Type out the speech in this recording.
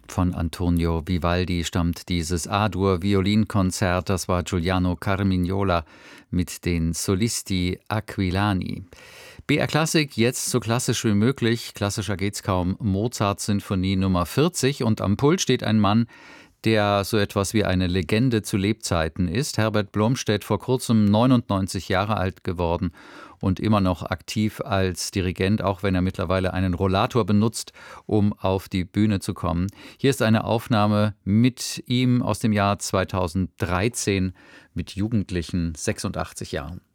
Von Antonio Vivaldi stammt dieses A-Dur-Violinkonzert. Das war Giuliano Carmignola mit den Solisti Aquilani. BR Klassik, jetzt so klassisch wie möglich. Klassischer geht's kaum. Mozart-Sinfonie Nummer 40. Und am Pult steht ein Mann, der so etwas wie eine Legende zu Lebzeiten ist. Herbert Blomstedt, vor kurzem 99 Jahre alt geworden und immer noch aktiv als Dirigent, auch wenn er mittlerweile einen Rollator benutzt, um auf die Bühne zu kommen. Hier ist eine Aufnahme mit ihm aus dem Jahr 2013 mit jugendlichen 86 Jahren.